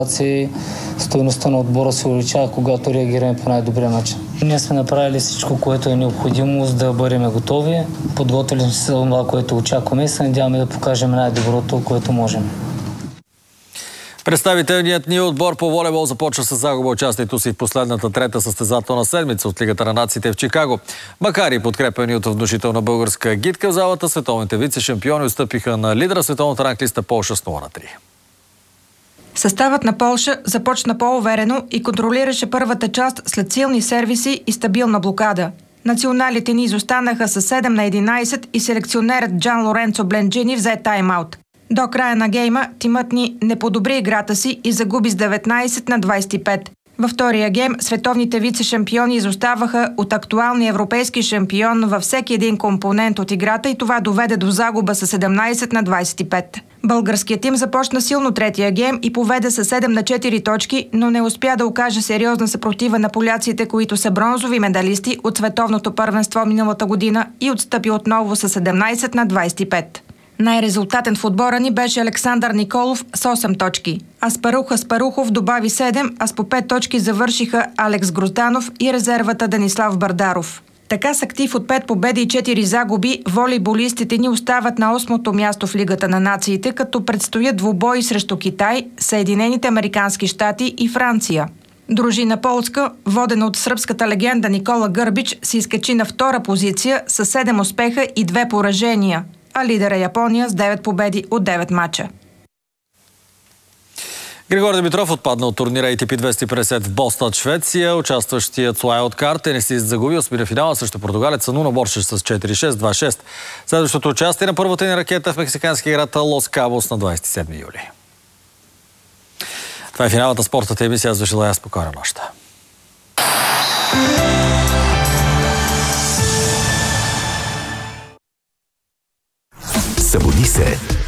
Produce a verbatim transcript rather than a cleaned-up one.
Стойността на отбора се увеличава, когато реагираме по най-добрия начин. Ние сме направили всичко, което е необходимо, за да бъдем готови. Подготвили сме се за това, което очакваме и се надяваме да покажем най-доброто, което можем. Представителният ни отбор по волейбол започва с загуба участието си в последната трета състезателна седмица от Лигата на нациите в Чикаго. Макар и подкрепени от внушителна българска агитка в залата, световните вице-шампиони отстъпиха на лидера световната ранглиста Полша с нула на три. Съставът на Полша започна по-уверено и контролираше първата част след силни сервиси и стабилна блокада. Националите ни изостанаха с седем на единайсет и селекционерът Джан Лоренцо Бленджини взе тайм-аут. До края на гейма тимът ни не подобри играта си и загуби с деветнайсет на двайсет и пет. Във втория гейм световните вице-шампиони изоставаха от актуалния европейски шампион във всеки един компонент от играта и това доведе до загуба с седемнайсет на двайсет и пет. Българският тим започна силно третия гейм и поведе с седем на четири точки, но не успя да окаже сериозна съпротива на поляците, които са бронзови медалисти от световното първенство миналата година и отстъпи отново с седемнайсет на двайсет и пет. Най-резултатен в отбора ни беше Александър Николов с осем точки. Аспарух Аспарухов добави седем, а с по пет точки завършиха Алекс Грозданов и резервата Данислав Бардаров. Така с актив от пет победи и четири загуби, волейболистите ни остават на осмото място в Лигата на нациите, като предстоят двубои срещу Китай, Съединените американски щати и Франция. Дружина Полска, водена от сръбската легенда Никола Гърбич, се изкачи на втора позиция с седем успеха и две поражения, а лидера Япония с девет победи от девет мача. Григор Димитров отпадна от турнира ей ти пи двеста и петдесет в Бостон, Швеция. Участващият Уайлдкар тенисист загуби осми финала срещу португалеца Нуно Боршеш с четири шест два шест. Следващото участие на първата ни ракета в мексиканския град Лос Кабос на двайсет и седми юли. Това е финалът на спортната емисия. Аз ви желая спокойна нощ. Събуди се!